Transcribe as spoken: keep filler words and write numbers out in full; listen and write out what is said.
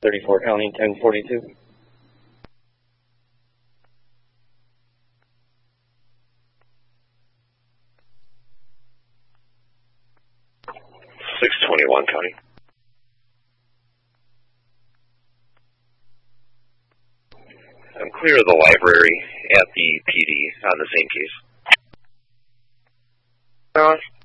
thirty-four County, ten forty-two. six twenty-one County. I'm clear of the library at the P D on the same case. Uh,